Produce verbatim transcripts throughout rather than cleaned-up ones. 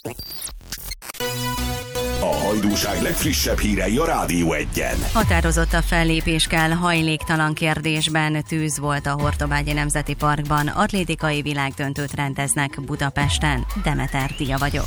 A hajdúság legfrissebb hírei a Rádió Egyen. Határozott a fellépés kell hajléktalan kérdésben. Tűz volt a Hortobágyi Nemzeti Parkban. Atlétikai világdöntőt rendeznek Budapesten. Demeter Dia vagyok.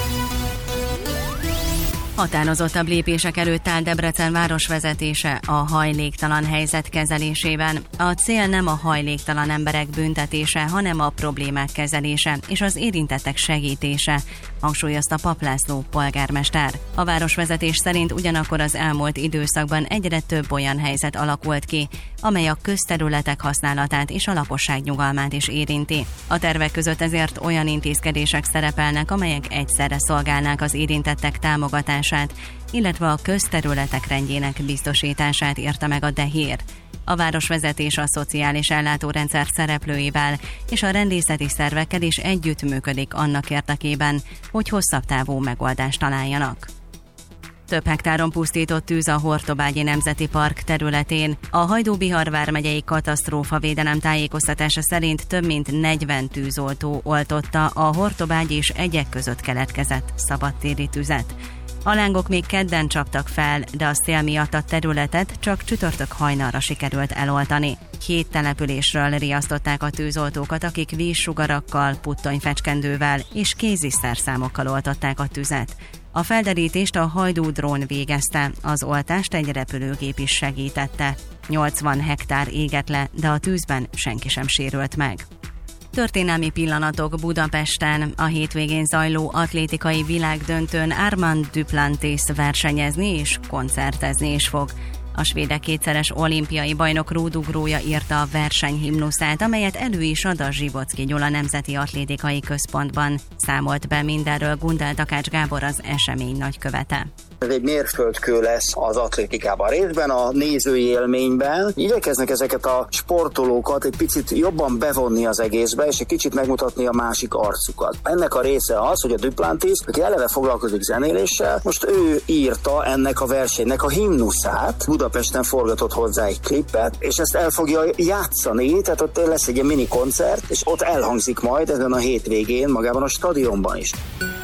Határozottabb lépések előtt áll Debrecen városvezetése a hajléktalan helyzet kezelésében. A cél nem a hajléktalan emberek büntetése, hanem a problémák kezelése és az érintettek segítése, hangsúlyozta Papp László polgármester. A városvezetés szerint ugyanakkor az elmúlt időszakban egyre több olyan helyzet alakult ki, amely a közterületek használatát és a lakosság nyugalmát is érinti. A tervek között ezért olyan intézkedések szerepelnek, amelyek egyszerre szolgálnák az érintettek támogatását, illetve a közterületek rendjének biztosítását, írta meg a Dehér. A városvezetés a szociális ellátórendszer szereplőivel és a rendészeti szervekkel is együttműködik annak érdekében, hogy hosszabb távú megoldást találjanak. Több hektáron pusztított tűz a Hortobágyi Nemzeti Park területén. A Hajdú-Bihar vármegyei katasztrófavédelem tájékoztatása szerint több mint negyven tűzoltó oltotta a Hortobágyi és Egyek között keletkezett szabadtéri tüzet. A lángok még kedden csaptak fel, de a szél miatt a területet csak csütörtök hajnalra sikerült eloltani. Hét településről riasztották a tűzoltókat, akik vízsugarakkal, puttonyfecskendővel és kéziszerszámokkal oltották a tüzet. A felderítést a Hajdú drón végezte, az oltást egy repülőgép is segítette. nyolcvan hektár égett le, de a tűzben senki sem sérült meg. Történelmi pillanatok Budapesten. A hétvégén zajló atlétikai világdöntőn Armand Duplantis versenyezni és koncertezni is fog. A svédek kétszeres olimpiai bajnok rúdugrója írta a versenyhimnuszát, amelyet elő is ad a Zsibocki Gyula Nemzeti Atlétikai Központban. Számolt be mindenről Gundel Takács Gábor, az esemény nagykövete. Ez egy mérföldkő lesz az atlétikában. Részben a nézői élményben igyekeznek ezeket a sportolókat egy picit jobban bevonni az egészbe, és egy kicsit megmutatni a másik arcukat. Ennek a része az, hogy a Duplantis, aki eleve foglalkozik zenéléssel, most ő írta ennek a versenynek a himnuszát, Budapesten forgatott hozzá egy klipet, és ezt el fogja játszani, tehát ott lesz egy mini koncert, és ott elhangzik majd ezen a hétvégén magában a stadionban is.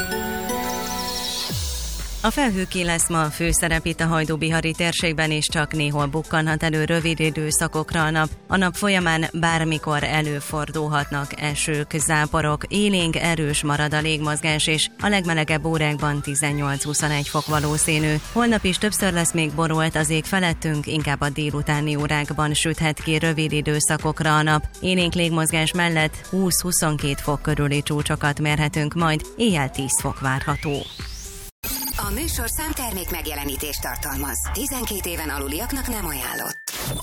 A felhőké lesz ma a főszerep itt a hajdú-bihari térségben, és csak néhol bukkanhat elő rövid időszakokra a nap. A nap folyamán bármikor előfordulhatnak esők, záporok, élénk erős marad a légmozgás, és a legmelegebb órákban tizennyolc-huszonegy fok valószínű. Holnap is többször lesz még borult az ég felettünk, inkább a délutáni órákban süthet ki rövid időszakokra a nap. Élénk légmozgás mellett húsz-huszonkét fok körüli csúcsokat mérhetünk, majd éjjel tíz fok várható. A műsorszám termék megjelenítést tartalmaz. tizenkét éven aluliaknak nem ajánlott.